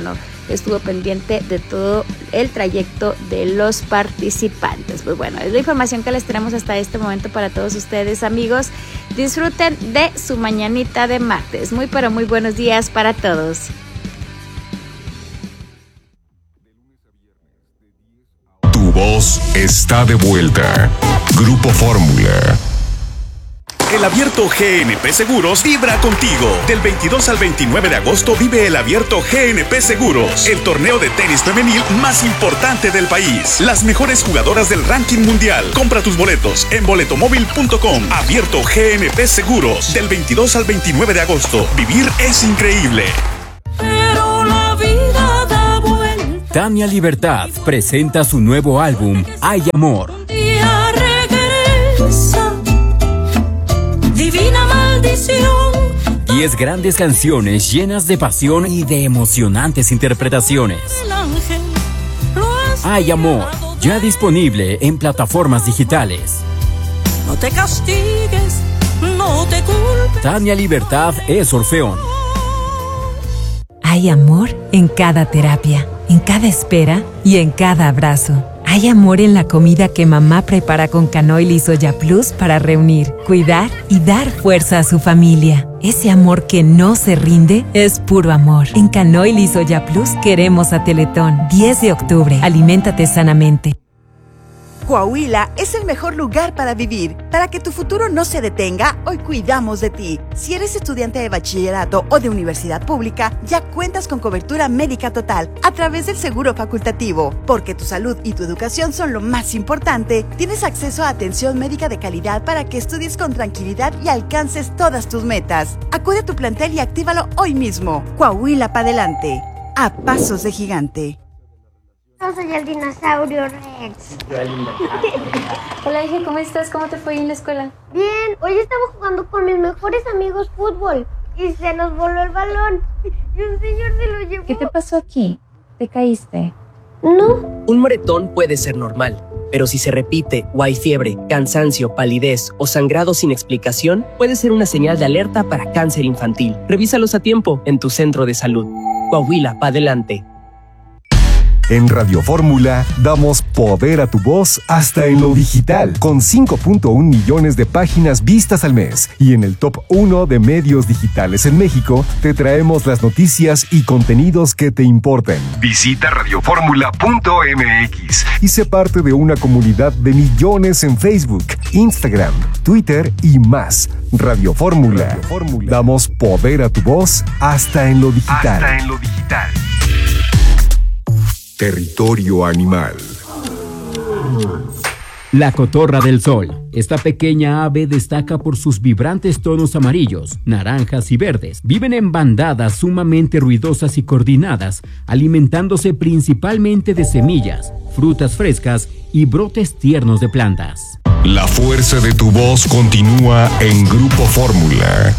estuvo pendiente de todo el trayecto de los participantes. Pues bueno, es la información que les tenemos hasta este momento para todos ustedes, amigos. Disfruten de su mañanita de martes. Muy pero muy buenos días para todos. Tu voz está de vuelta. Grupo Fórmula. El Abierto GNP Seguros vibra contigo. Del 22 al 29 de agosto vive el Abierto GNP Seguros, el torneo de tenis femenil más importante del país. Las mejores jugadoras del ranking mundial. Compra tus boletos en boletomóvil.com. Abierto GNP Seguros, del 22 al 29 de agosto. Vivir es increíble. Pero la vida da vuelta. Tania Libertad presenta su nuevo álbum, Hay Amor. Un día regresa. Divina maldición. 10 grandes canciones llenas de pasión y de emocionantes interpretaciones. Hay Amor, ya disponible en plataformas digitales. No te castigues, no te culpes. Tania Libertad es Orfeón. Hay amor en cada terapia, en cada espera y en cada abrazo. Hay amor en la comida que mamá prepara con canoil y soya plus para reunir, cuidar y dar fuerza a su familia. Ese amor que no se rinde es puro amor. En canoil y soya plus queremos a Teletón. 10 de octubre. Aliméntate sanamente. Coahuila es el mejor lugar para vivir. Para que tu futuro no se detenga, hoy cuidamos de ti. Si eres estudiante de bachillerato o de universidad pública, ya cuentas con cobertura médica total a través del seguro facultativo. Porque tu salud y tu educación son lo más importante, tienes acceso a atención médica de calidad para que estudies con tranquilidad y alcances todas tus metas. Acude a tu plantel y actívalo hoy mismo. Coahuila para adelante. A pasos de gigante. Yo soy el dinosaurio Rex. Hola, hija, ¿cómo estás? ¿Cómo te fue en la escuela? Bien, hoy estaba jugando con mis mejores amigos fútbol y se nos voló el balón y un señor se lo llevó. ¿Qué te pasó aquí? ¿Te caíste? No. Un moretón puede ser normal, pero si se repite o hay fiebre, cansancio, palidez o sangrado sin explicación, puede ser una señal de alerta para cáncer infantil. Revísalos a tiempo en tu centro de salud. Coahuila, pa' adelante. En Radio Fórmula damos poder a tu voz hasta en lo digital, con 5.1 millones de páginas vistas al mes. Y en el top 1 de medios digitales en México, te traemos las noticias y contenidos que te importan. Visita radioformula.mx y sé parte de una comunidad de millones en Facebook, Instagram, Twitter y más. Radio Fórmula. Damos poder a tu voz hasta en lo digital. Territorio animal. La cotorra del sol. Esta pequeña ave destaca por sus vibrantes tonos amarillos, naranjas y verdes. Viven en bandadas sumamente ruidosas y coordinadas, alimentándose principalmente de semillas, frutas frescas y brotes tiernos de plantas. La fuerza de tu voz continúa en Grupo Fórmula.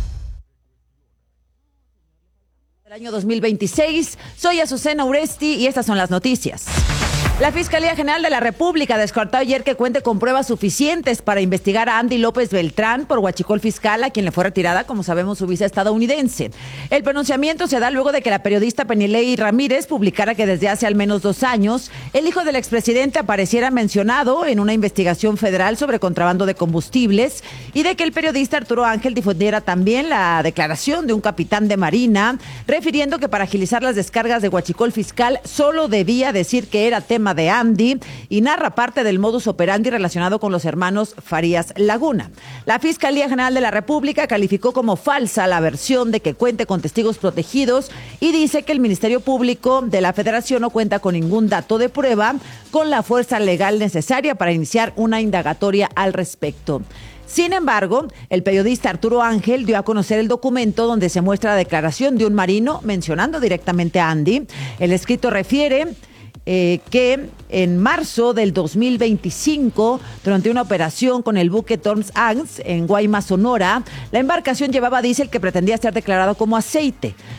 Año 2026, soy Azucena Uresti y estas son las noticias. La Fiscalía General de la República descartó ayer que cuente con pruebas suficientes para investigar a Andy López Beltrán por huachicol fiscal, a quien le fue retirada, como sabemos, su visa estadounidense. El pronunciamiento se da luego de que la periodista Penilei Ramírez publicara que desde hace al menos 2 años el hijo del expresidente apareciera mencionado en una investigación federal sobre contrabando de combustibles y de que el periodista Arturo Ángel difundiera también la declaración de un capitán de Marina refiriendo que para agilizar las descargas de huachicol fiscal solo debía decir que era tema de Andy y narra parte del modus operandi relacionado con los hermanos Farías Laguna. La Fiscalía General de la República calificó como falsa la versión de que cuente con testigos protegidos y dice que el Ministerio Público de la Federación no cuenta con ningún dato de prueba con la fuerza legal necesaria para iniciar una indagatoria al respecto. Sin embargo, el periodista Arturo Ángel dio a conocer el documento donde se muestra la declaración de un marino mencionando directamente a Andy. El escrito refiere que en marzo del 2025, durante una operación con el buque Torms Angst en Guaymas, Sonora, la embarcación llevaba diésel que pretendía ser declarado como aceite.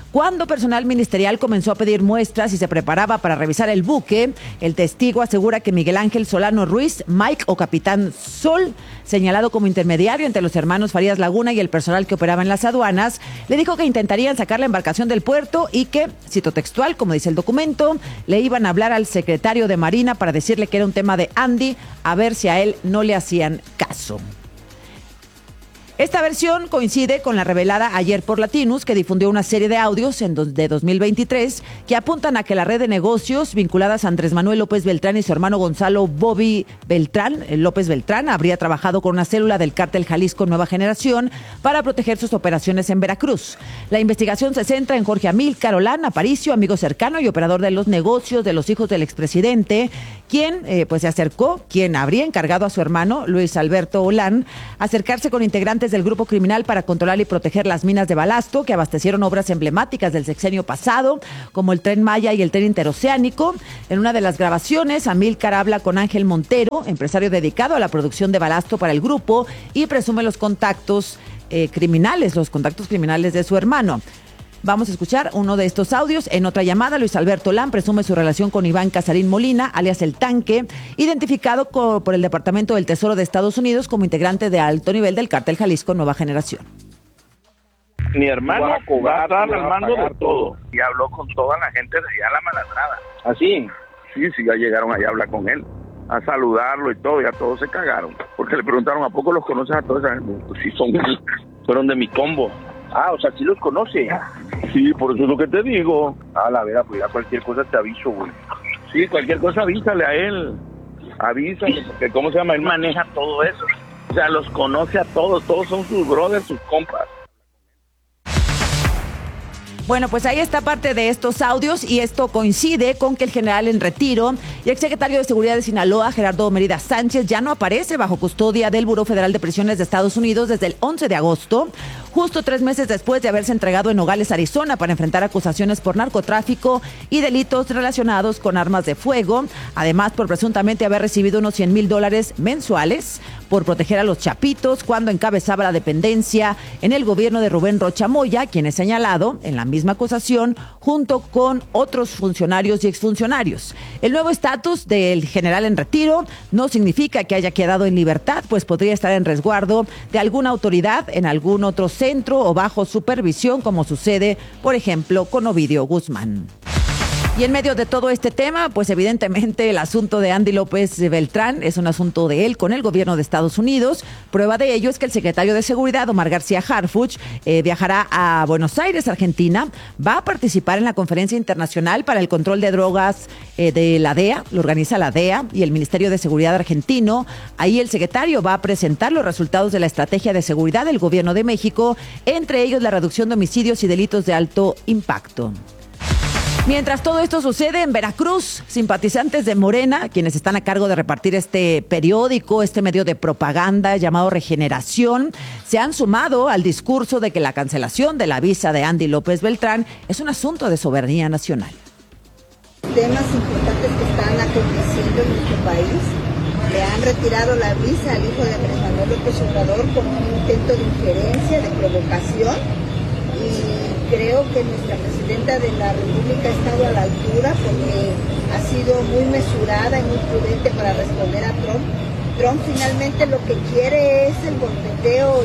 Cuando personal ministerial comenzó a pedir muestras y se preparaba para revisar el buque, el testigo asegura que Miguel Ángel Solano Ruiz, Mike o Capitán Sol, señalado como intermediario entre los hermanos Farías Laguna y el personal que operaba en las aduanas, le dijo que intentarían sacar la embarcación del puerto y que, cito textual, como dice el documento, le iban a hablar al secretario de Marina para decirle que era un tema de Andy, a ver si a él no le hacían caso. Esta versión coincide con la revelada ayer por Latinus, que difundió una serie de audios de 2023 que apuntan a que la red de negocios vinculadas a Andrés Manuel López Beltrán y su hermano Gonzalo Bobby López Beltrán habría trabajado con una célula del cártel Jalisco Nueva Generación para proteger sus operaciones en Veracruz. La investigación se centra en Jorge Amílcar Olán Aparicio, amigo cercano y operador de los negocios de los hijos del expresidente, quien se acercó, quien habría encargado a su hermano Luis Alberto Olán acercarse con integrantes del grupo criminal para controlar y proteger las minas de balasto que abastecieron obras emblemáticas del sexenio pasado, como el Tren Maya y el Tren Interoceánico. En una de las grabaciones, Amílcar habla con Ángel Montero, empresario dedicado a la producción de balasto para el grupo, y presume los contactos criminales de su hermano. Vamos a escuchar uno de estos audios. En otra llamada, Luis Alberto Olán presume su relación con Iván Casarín Molina, alias El Tanque, identificado por el Departamento del Tesoro de Estados Unidos como integrante de alto nivel del cártel Jalisco Nueva Generación. Mi hermano va a estar al mando de todo. Y habló con toda la gente de allá, la Malandrada. ¿Así? Sí, ya llegaron allá a hablar con él, a saludarlo y todo, ya todos se cagaron. Porque le preguntaron, ¿a poco los conoces a todos? Pues sí, fueron de mi combo. Ah, o sea, ¿sí los conoce? Sí, por eso es lo que te digo. Ah, la verdad, pues ya cualquier cosa te aviso, güey. Sí, cualquier cosa avísale a él. Avísale, porque ¿cómo se llama? Él maneja todo eso. O sea, los conoce a todos son sus brothers, sus compas. Bueno, pues ahí está parte de estos audios y esto coincide con que el general en retiro y exsecretario de Seguridad de Sinaloa, Gerardo Mérida Sánchez, ya no aparece bajo custodia del Buró Federal de Prisiones de Estados Unidos desde el 11 de agosto, justo 3 meses después de haberse entregado en Nogales, Arizona, para enfrentar acusaciones por narcotráfico y delitos relacionados con armas de fuego, además por presuntamente haber recibido unos $100,000 mensuales por proteger a los chapitos cuando encabezaba la dependencia en el gobierno de Rubén Rocha Moya, quien es señalado en la misma acusación junto con otros funcionarios y exfuncionarios. El nuevo estatus del general en retiro no significa que haya quedado en libertad, pues podría estar en resguardo de alguna autoridad en algún otro centro o bajo supervisión, como sucede, por ejemplo, con Ovidio Guzmán. Y en medio de todo este tema, pues evidentemente el asunto de Andy López Beltrán es un asunto de él con el gobierno de Estados Unidos. Prueba de ello es que el secretario de Seguridad, Omar García Harfuch, viajará a Buenos Aires, Argentina. Va a participar en la Conferencia Internacional para el Control de Drogas de la DEA, lo organiza la DEA y el Ministerio de Seguridad argentino. Ahí el secretario va a presentar los resultados de la estrategia de seguridad del gobierno de México, entre ellos la reducción de homicidios y delitos de alto impacto. Mientras todo esto sucede en Veracruz, simpatizantes de Morena, quienes están a cargo de repartir este periódico, este medio de propaganda llamado Regeneración, se han sumado al discurso de que la cancelación de la visa de Andy López Beltrán es un asunto de soberanía nacional. Temas importantes que están aconteciendo en nuestro país. Le han retirado la visa al hijo de Andrés Manuel López Obrador por un intento de injerencia, de provocación. Y creo que nuestra presidenta de la República ha estado a la altura porque ha sido muy mesurada y muy prudente para responder a Trump. Trump finalmente lo que quiere es el golpeteo.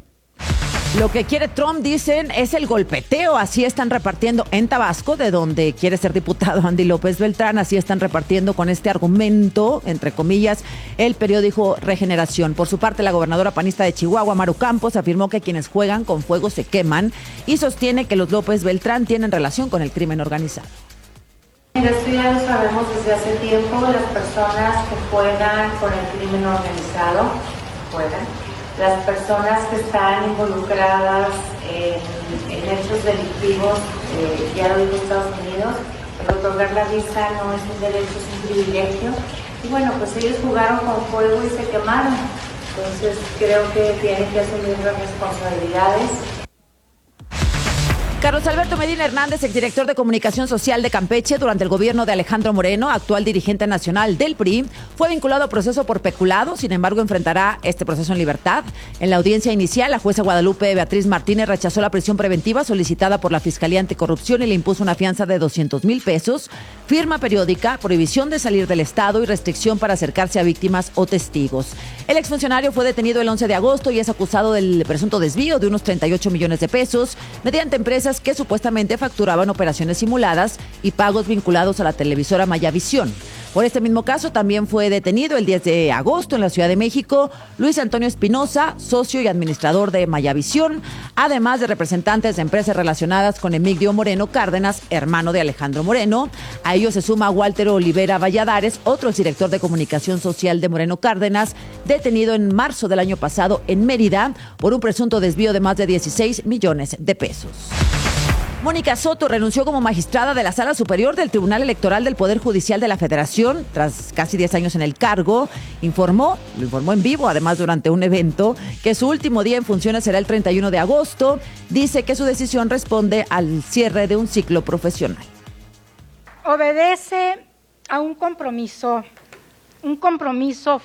Lo que quiere Trump, dicen, es el golpeteo. Así están repartiendo en Tabasco, de donde quiere ser diputado Andy López Beltrán. Así están repartiendo con este argumento, entre comillas, el periódico Regeneración. Por su parte, la gobernadora panista de Chihuahua, Maru Campos, afirmó que quienes juegan con fuego se queman y sostiene que los López Beltrán tienen relación con el crimen organizado. Esto ya lo sabemos desde hace tiempo. Las personas que juegan con el crimen organizado juegan. Las personas que están involucradas en hechos delictivos, ya lo dijo Estados Unidos, el otorgar la visa no es un derecho, es un privilegio. Y bueno, pues ellos jugaron con fuego y se quemaron. Entonces creo que tienen que asumir las responsabilidades. Carlos Alberto Medina Hernández, exdirector de Comunicación Social de Campeche durante el gobierno de Alejandro Moreno, actual dirigente nacional del PRI, fue vinculado a proceso por peculado, sin embargo enfrentará este proceso en libertad. En la audiencia inicial, la jueza Guadalupe Beatriz Martínez rechazó la prisión preventiva solicitada por la Fiscalía Anticorrupción y le impuso una fianza de 200,000 pesos, firma periódica, prohibición de salir del estado y restricción para acercarse a víctimas o testigos. El exfuncionario fue detenido el 11 de agosto y es acusado del presunto desvío de unos 38 millones de pesos mediante empresas que supuestamente facturaban operaciones simuladas y pagos vinculados a la televisora Mayavisión. Por este mismo caso también fue detenido el 10 de agosto en la Ciudad de México Luis Antonio Espinosa, socio y administrador de Mayavisión, además de representantes de empresas relacionadas con Emigdio Moreno Cárdenas, hermano de Alejandro Moreno. A ellos se suma Walter Olivera Valladares, otro director de comunicación social de Moreno Cárdenas, detenido en marzo del año pasado en Mérida por un presunto desvío de más de 16 millones de pesos. Mónica Soto renunció como magistrada de la Sala Superior del Tribunal Electoral del Poder Judicial de la Federación tras casi 10 años en el cargo. Lo informó en vivo, además durante un evento, que su último día en funciones será el 31 de agosto. Dice que su decisión responde al cierre de un ciclo profesional. Obedece a un compromiso